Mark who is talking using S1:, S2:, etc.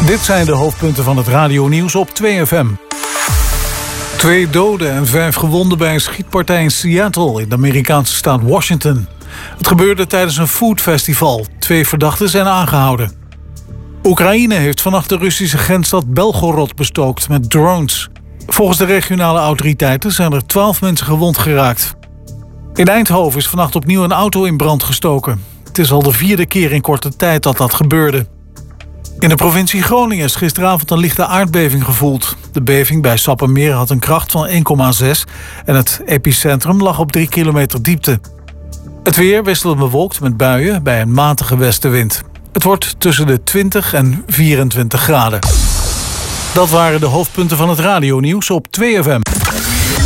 S1: Dit zijn de hoofdpunten van het radionieuws op 2FM. 2 doden en 5 gewonden bij een schietpartij in Seattle in de Amerikaanse staat Washington. Het gebeurde tijdens een foodfestival. 2 verdachten zijn aangehouden. Oekraïne heeft vannacht de Russische grensstad Belgorod bestookt met drones. Volgens de regionale autoriteiten zijn er 12 mensen gewond geraakt. In Eindhoven is vannacht opnieuw een auto in brand gestoken. Het is al de 4e keer in korte tijd dat gebeurde. In de provincie Groningen is gisteravond een lichte aardbeving gevoeld. De beving bij Sappemeer had een kracht van 1,6 en het epicentrum lag op 3 kilometer diepte. Het weer wisselend bewolkt met buien bij een matige westenwind. Het wordt tussen de 20 en 24 graden. Dat waren de hoofdpunten van het radionieuws op 2FM.